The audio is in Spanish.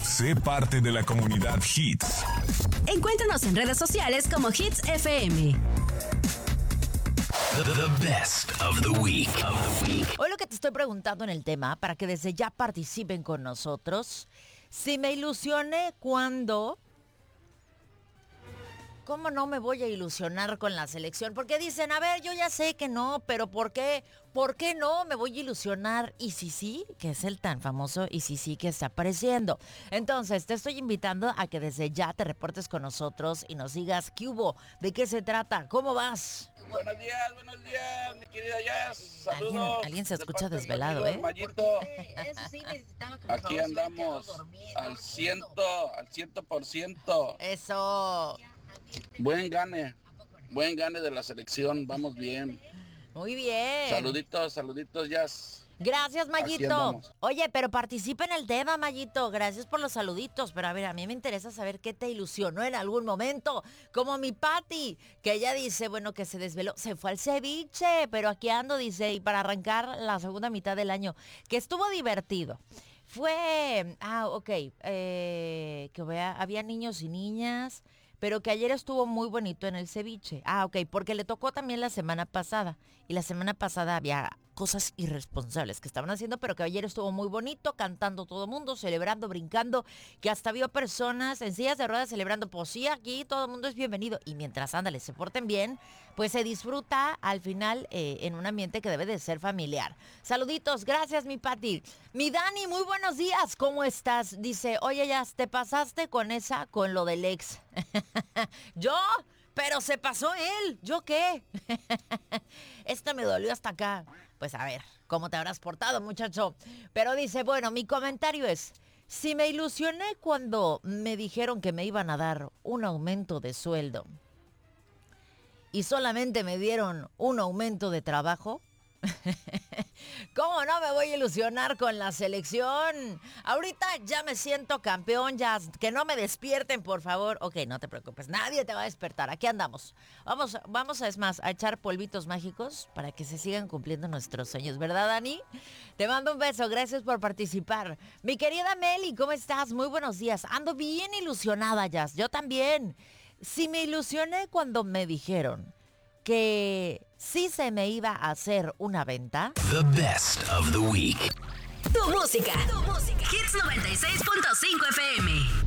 Sé parte de la comunidad Hits. Encuéntranos en redes sociales como Hits FM. The best of the week. Hoy lo que te estoy preguntando en el tema, para que desde ya participen con nosotros, si me ilusioné cuando... ¿Cómo no me voy a ilusionar con la selección? Porque dicen, a ver, yo ya sé que no, pero ¿por qué? ¿Por qué no me voy a ilusionar? Y si sí, que es el tan famoso y si sí que está apareciendo. Entonces, te estoy invitando a que desde ya te reportes con nosotros y nos digas qué hubo, de qué se trata, cómo vas. Buenos días, mi querida Jazz. Saludos. Alguien se escucha de desvelado, amigo, ¿eh? Mayito. Aquí andamos al 100%. Eso. Buen gane de la selección, vamos bien. Muy bien. Saluditos, Jazz. Gracias, Aquí Mayito. andamos. Oye, pero participa en el tema, Mayito. Gracias por los saluditos. Pero a ver, a mí me interesa saber qué te ilusionó en algún momento. Como mi Pati, que ella dice, bueno, que se desveló. Se fue al ceviche, pero aquí ando, dice, y para arrancar la segunda mitad del año. Que estuvo divertido. Fue, ok, había niños y niñas, pero que ayer estuvo muy bonito en el ceviche. Ok, porque le tocó también la semana pasada. Y la semana pasada había cosas irresponsables que estaban haciendo, pero que ayer estuvo muy bonito, cantando todo el mundo, celebrando, brincando, que hasta vio personas en sillas de ruedas celebrando. Pues sí, aquí todo el mundo es bienvenido. Y mientras, ándale, se porten bien, pues se disfruta al final en un ambiente que debe de ser familiar. Saluditos, gracias, mi Pati. Mi Dani, muy buenos días, ¿cómo estás? Dice, oye, ya te pasaste con lo del ex. ¿Yo? Pero se pasó él, ¿yo qué? Esta me dolió hasta acá. Pues a ver, ¿cómo te habrás portado, muchacho? Pero dice, bueno, mi comentario es, si me ilusioné cuando me dijeron que me iban a dar un aumento de sueldo y solamente me dieron un aumento de trabajo, ¿cómo no me voy a ilusionar con la selección? Ahorita ya me siento campeón, ya que no me despierten, por favor. Ok, no te preocupes, nadie te va a despertar, aquí andamos. Vamos es más, a echar polvitos mágicos para que se sigan cumpliendo nuestros sueños, ¿verdad, Dani? Te mando un beso, gracias por participar. Mi querida Meli, ¿cómo estás? Muy buenos días, ando bien ilusionada, Jazz, yo también. Si me ilusioné cuando me dijeron que sí se me iba a hacer una venta. The best of the week. Tu música. Hits 96.5 FM.